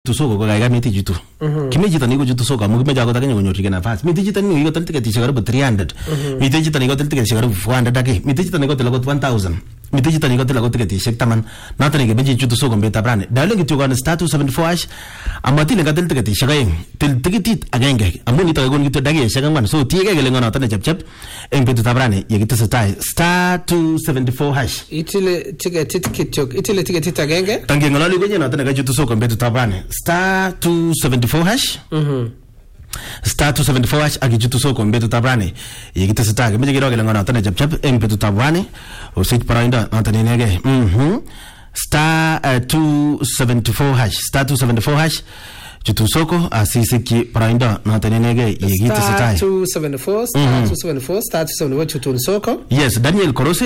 tu soko ko gaiga miti jitu kimeji tani ko jitu soko mu kimeja ko takenya konyorike nafasi miti jitani ko tel tiketi shagaru 300 miti jitani ko tel tiketi shagaru 400 dake miti jitani ko tel ko 1000 miti jitani ko tel ko tiketi shek taman natani ke meji jitu soko mbeta brane dalo gitu ko status 74 amati le tel tiketi shagai tel tiketi agenge amuni to gon gitu dage shagan so tiege gele ngona tane chap en betu tabrane ye gitu star *274# itile tiketi agenge tangi ngolali ko nyana tane ka jitu soko mbetu tabrane *274# *274# akijitu soko mbetu tabrane yigite sitage meje giroge ngana tane chap mbetu tabrane o sit parainda antane nege *274# jitu soko asisiki parainda natane nege yigite sitage *274 jitu soko. Yes, Daniel Koros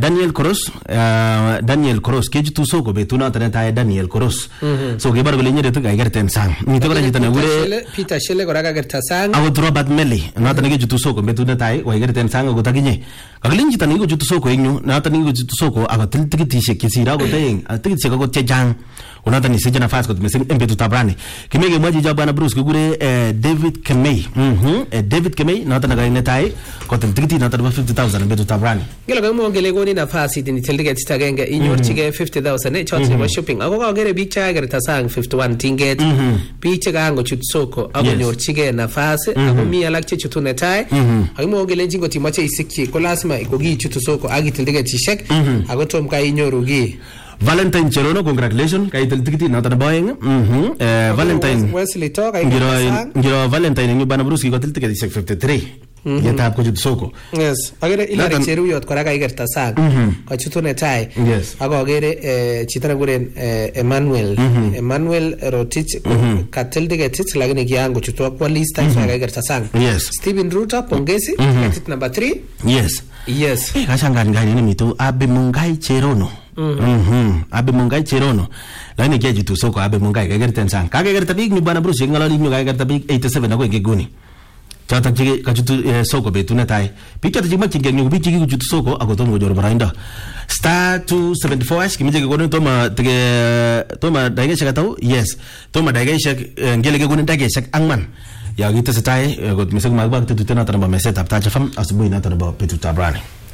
ke jitu soko betu natane tae Daniel Koros so ge bar gole nyere to ga gerten sang ni to ga jitane gure Peter Shele gora ga gerta sang ago Robert Meli natane ge jitu soko betu tae wa gerten sang go taginye aglin jitane go jitu soko enyu natane go jitu soko aga tiltikiti shekisira go teng tikiti sheko chejang unata ni sejana fast ko mesen embetu tabrani kimege mwaji jabana Bruce kugure David Kemei David Kemei natane ga netai ko tiltikiti natane 50,000 embetu tabrani gelo ga mo ngele goni nafasi din tiltikiti tagenge inyorchige 50,000 chotse wa shopping ago ga gere big chager tasang 51 tinget big chaga ngo chutsoko ago nyorchige nafasi ago mi alakche chutune tai ago mo ngele jingo timache isiki ko lasma ikogi chutsoko agi tiltikiti shek ago tom ka inyorugi Valentine Cherono, congratulations. Kay tiltikiti na tanabayeng. Valentine. Wesley to kay ngiro Valentine ngi bana Bruce ko tiltikiti 53. Yata ko jitu soko. Yes. Agere ilari cheru yot kora kay gerta sang. Ko chutune tai. Yes. Ago agere chitana guren Emmanuel Rotich ka tiltikiti lagini kiango chutu kwa lista kay gerta sang. Yes. Stephen Ruta pongezi ticket number 3. Yes. Yes. Kashangan ngani ni mito Abe Mungai Cherono. Abe Mungai Cherono. Lani kia jitu soko Abe Mungai kay gerten sang. Kage gerta big ni bana Bruce ngalali nyo kay gerta big 87 ako ngeguni. Chata chige kajutu soko betu netai. Picture tajima chige nyo bi chige jutu soko ako tomo jor barainda. *274# kimije gono toma daige shaka tau. Yes. Toma daige shak ngele ke gono daige shak angman. Ya kita setai got misal magbag tu tena tanpa meset apta chafam asbui na tanpa petu tabrani.